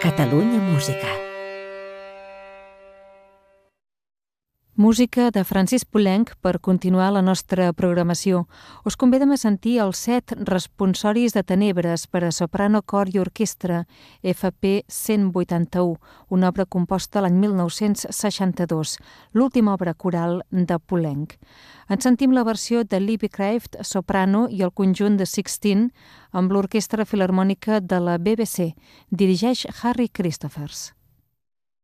Catalunya Música. Música de Francis Poulenc per continuar la nostra programació. Us convidem a sentir els 7 responsoris de Tenebres per a soprano, cor i orquestra, FP 181, una obra composta l'any 1962, l'última obra coral de Poulenc. En sentim la versió de Libby Kraft, soprano, i el conjunt de Sixteen amb l'Orquestra Filharmònica de la BBC. Dirigeix Harry Christophers.